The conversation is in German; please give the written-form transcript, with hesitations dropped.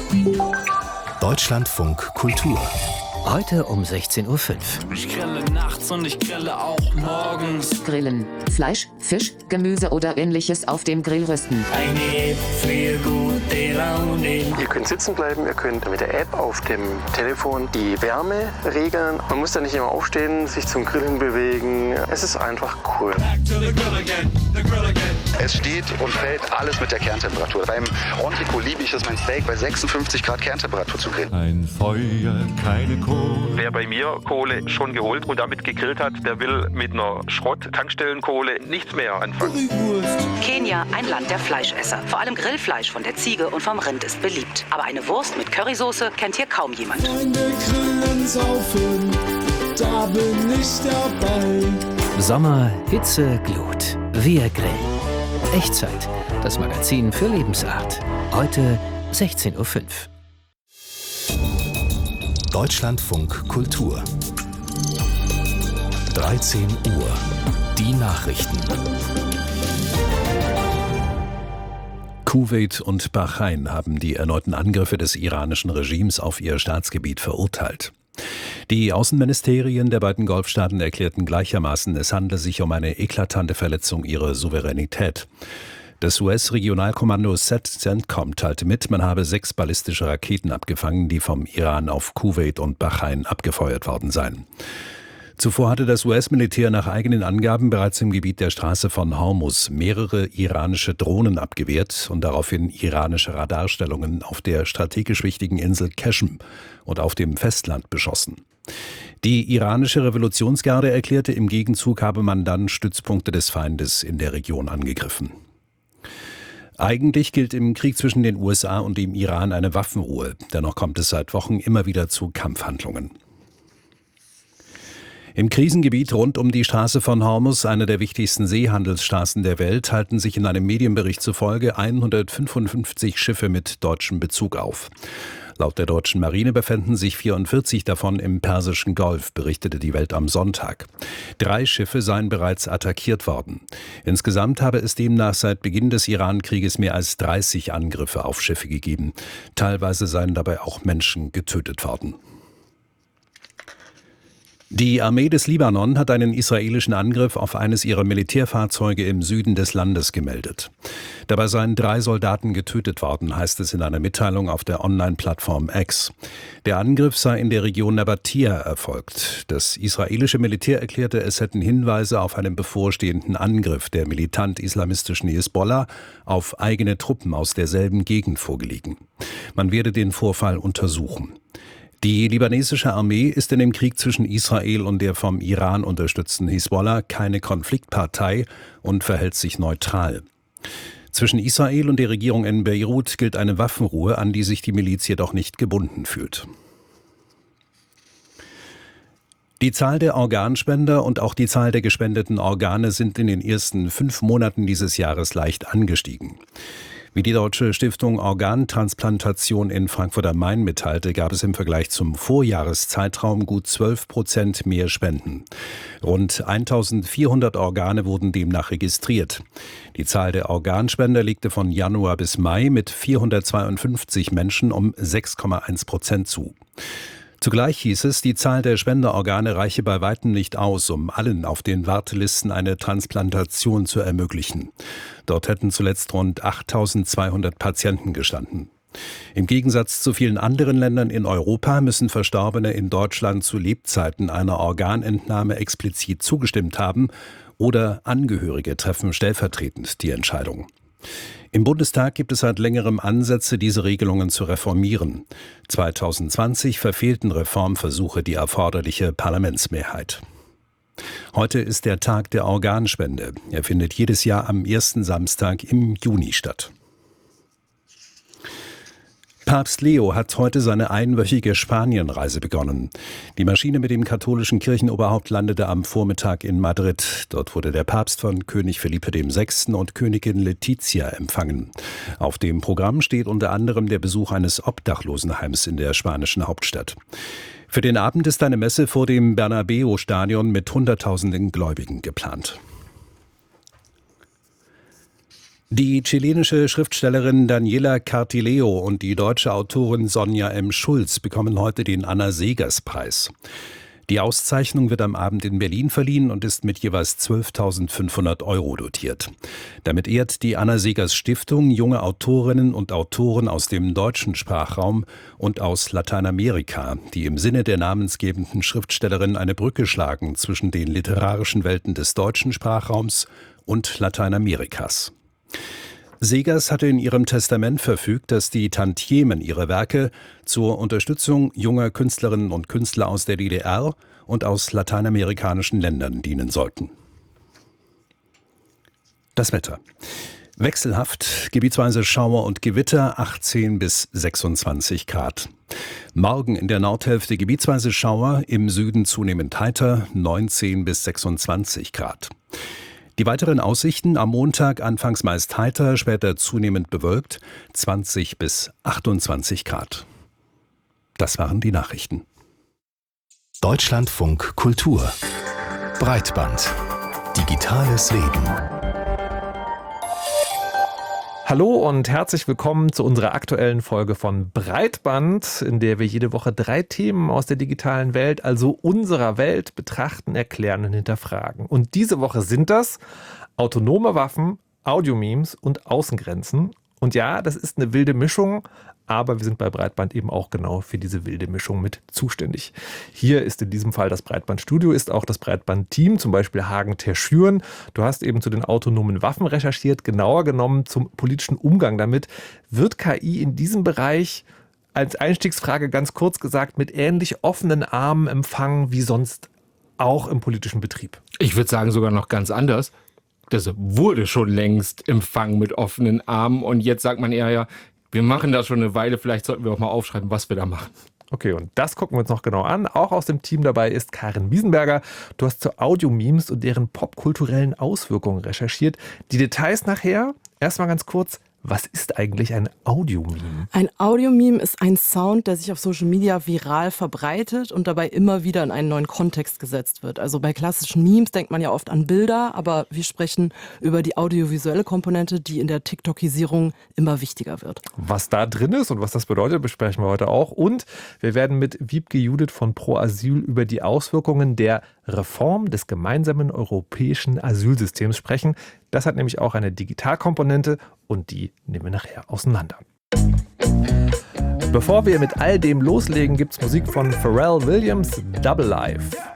Deutschlandfunk Kultur. Heute um 16.05 Uhr. Ich grille nachts und ich grille auch morgens. Grillen, Fleisch, Fisch, Gemüse oder ähnliches auf dem Grill rösten. Eine für gute Laune. Ihr könnt sitzen bleiben, ihr könnt mit der App auf dem Telefon die Wärme regeln. Man muss da nicht immer aufstehen, sich zum Grillen bewegen. Es ist einfach cool. Es steht und fällt alles mit der Kerntemperatur. Beim Rontico liebe ich es, mein Steak bei 56 Grad Kerntemperatur zu grillen. Ein Feuer, keine Kohle. Wer bei mir Kohle schon geholt und damit gegrillt hat, der will mit einer Schrott-Tankstellenkohle nichts mehr anfangen. Kenia, ein Land der Fleischesser. Vor allem Grillfleisch von der Ziege und vom Rind ist beliebt. Aber eine Wurst mit Currysoße kennt hier kaum jemand. Freunde grillen, saufen, da bin ich dabei. Sommer, Hitze, Glut. Wir grillen. Echtzeit. Das Magazin für Lebensart. Heute 16.05 Uhr. Deutschlandfunk Kultur. 13 Uhr. Die Nachrichten. Kuwait und Bahrain haben die erneuten Angriffe des iranischen Regimes auf ihr Staatsgebiet verurteilt. Die Außenministerien der beiden Golfstaaten erklärten gleichermaßen, es handle sich um eine eklatante Verletzung ihrer Souveränität. Das US-Regionalkommando CENTCOM teilte mit, man habe 6 ballistische Raketen abgefangen, die vom Iran auf Kuwait und Bahrain abgefeuert worden seien. Zuvor hatte das US-Militär nach eigenen Angaben bereits im Gebiet der Straße von Hormuz mehrere iranische Drohnen abgewehrt und daraufhin iranische Radarstellungen auf der strategisch wichtigen Insel Qeshm und auf dem Festland beschossen. Die iranische Revolutionsgarde erklärte, im Gegenzug habe man dann Stützpunkte des Feindes in der Region angegriffen. Eigentlich gilt im Krieg zwischen den USA und dem Iran eine Waffenruhe. Dennoch kommt es seit Wochen immer wieder zu Kampfhandlungen. Im Krisengebiet rund um die Straße von Hormuz, einer der wichtigsten Seehandelsstraßen der Welt, halten sich in einem Medienbericht zufolge 155 Schiffe mit deutschem Bezug auf. Laut der deutschen Marine befänden sich 44 davon im Persischen Golf, berichtete die Welt am Sonntag. 3 Schiffe seien bereits attackiert worden. Insgesamt habe es demnach seit Beginn des Iran-Krieges mehr als 30 Angriffe auf Schiffe gegeben. Teilweise seien dabei auch Menschen getötet worden. Die Armee des Libanon hat einen israelischen Angriff auf eines ihrer Militärfahrzeuge im Süden des Landes gemeldet. Dabei seien 3 Soldaten getötet worden, heißt es in einer Mitteilung auf der Online-Plattform X. Der Angriff sei in der Region Nabatia erfolgt. Das israelische Militär erklärte, es hätten Hinweise auf einen bevorstehenden Angriff der militant-islamistischen Hisbollah auf eigene Truppen aus derselben Gegend vorgelegen. Man werde den Vorfall untersuchen. Die libanesische Armee ist in dem Krieg zwischen Israel und der vom Iran unterstützten Hisbollah keine Konfliktpartei und verhält sich neutral. Zwischen Israel und der Regierung in Beirut gilt eine Waffenruhe, an die sich die Miliz jedoch nicht gebunden fühlt. Die Zahl der Organspender und auch die Zahl der gespendeten Organe sind in den ersten 5 Monaten dieses Jahres leicht angestiegen. Wie die Deutsche Stiftung Organtransplantation in Frankfurt am Main mitteilte, gab es im Vergleich zum Vorjahreszeitraum gut 12% mehr Spenden. Rund 1400 Organe wurden demnach registriert. Die Zahl der Organspender legte von Januar bis Mai mit 452 Menschen um 6,1% zu. Zugleich hieß es, die Zahl der Spenderorgane reiche bei weitem nicht aus, um allen auf den Wartelisten eine Transplantation zu ermöglichen. Dort hätten zuletzt rund 8.200 Patienten gestanden. Im Gegensatz zu vielen anderen Ländern in Europa müssen Verstorbene in Deutschland zu Lebzeiten einer Organentnahme explizit zugestimmt haben oder Angehörige treffen stellvertretend die Entscheidung. Im Bundestag gibt es seit längerem Ansätze, diese Regelungen zu reformieren. 2020 verfehlten Reformversuche die erforderliche Parlamentsmehrheit. Heute ist der Tag der Organspende. Er findet jedes Jahr am ersten Samstag im Juni statt. Papst Leo hat heute seine einwöchige Spanienreise begonnen. Die Maschine mit dem katholischen Kirchenoberhaupt landete am Vormittag in Madrid. Dort wurde der Papst von König Felipe VI. Und Königin Letizia empfangen. Auf dem Programm steht unter anderem der Besuch eines Obdachlosenheims in der spanischen Hauptstadt. Für den Abend ist eine Messe vor dem Bernabeu-Stadion mit Hunderttausenden Gläubigen geplant. Die chilenische Schriftstellerin Daniela Cartileo und die deutsche Autorin Sonja M. Schulz bekommen heute den Anna-Seghers-Preis. Die Auszeichnung wird am Abend in Berlin verliehen und ist mit jeweils 12.500 € dotiert. Damit ehrt die Anna-Seghers-Stiftung junge Autorinnen und Autoren aus dem deutschen Sprachraum und aus Lateinamerika, die im Sinne der namensgebenden Schriftstellerin eine Brücke schlagen zwischen den literarischen Welten des deutschen Sprachraums und Lateinamerikas. Seghers hatte in ihrem Testament verfügt, dass die Tantiemen ihrer Werke zur Unterstützung junger Künstlerinnen und Künstler aus der DDR und aus lateinamerikanischen Ländern dienen sollten. Das Wetter. Wechselhaft, gebietsweise Schauer und Gewitter, 18 bis 26 Grad. Morgen in der Nordhälfte gebietsweise Schauer, im Süden zunehmend heiter, 19 bis 26 Grad. Die weiteren Aussichten: am Montag anfangs meist heiter, später zunehmend bewölkt, 20 bis 28 Grad. Das waren die Nachrichten. Deutschlandfunk Kultur. Breitband. Digitales Leben. Hallo und herzlich willkommen zu unserer aktuellen Folge von Breitband, in der wir jede Woche 3 Themen aus der digitalen Welt, also unserer Welt, betrachten, erklären und hinterfragen. Und diese Woche sind das autonome Waffen, Audiomemes und Außengrenzen. Und ja, das ist eine wilde Mischung, aber wir sind bei Breitband eben auch genau für diese wilde Mischung mit zuständig. Hier ist in diesem Fall das Breitbandstudio, ist auch das Breitband-Team, zum Beispiel Hagen Terschüren. Du hast eben zu den autonomen Waffen recherchiert, genauer genommen zum politischen Umgang damit. Wird KI in diesem Bereich als Einstiegsfrage ganz kurz gesagt mit ähnlich offenen Armen empfangen wie sonst auch im politischen Betrieb? Ich würde sagen sogar noch ganz anders. Das wurde schon längst empfangen mit offenen Armen und jetzt sagt man eher, ja, wir machen das schon eine Weile, vielleicht sollten wir auch mal aufschreiben, was wir da machen. Okay, und das gucken wir uns noch genau an. Auch aus dem Team dabei ist Karin Wiesenberger. Du hast zu Audiomemes und deren popkulturellen Auswirkungen recherchiert. Die Details nachher. Erstmal ganz kurz. Was ist eigentlich ein Audiomeme? Ein Audiomeme ist ein Sound, der sich auf Social Media viral verbreitet und dabei immer wieder in einen neuen Kontext gesetzt wird. Also bei klassischen Memes denkt man ja oft an Bilder, aber wir sprechen über die audiovisuelle Komponente, die in der TikTokisierung immer wichtiger wird. Was da drin ist und was das bedeutet, besprechen wir heute auch. Und wir werden mit Wiebke Judith von Pro Asyl über die Auswirkungen der Reform des gemeinsamen europäischen Asylsystems sprechen. Das hat nämlich auch eine Digitalkomponente und die nehmen wir nachher auseinander. Bevor wir mit all dem loslegen, gibt's Musik von Pharrell Williams, Double Life.